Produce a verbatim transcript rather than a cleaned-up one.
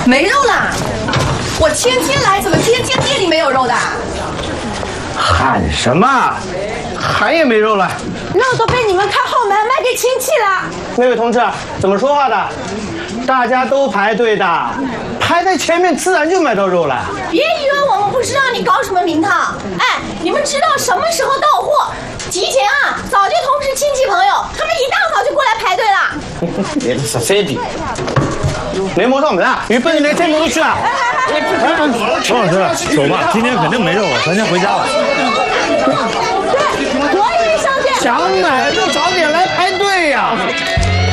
没肉啦！我天天来，怎么天天店里没有肉的？ 喊什么？喊也没肉了。 肉都被你们开后门卖给亲戚了。 那位同志，怎么说话的？大家都排队的，排在前面自然就买到肉了。 别以为我们不知道你搞什么名堂。哎，你们知道什么时候到货？提前啊，早就通知亲戚朋友，他们一大早就过来排队了。 别是谁的？没摸上门啊？你奔着那天门去啊？ 陈老师，走吧，今天肯定没肉了，咱先回家吧。 对，我也上店。 想买就早点来排队呀。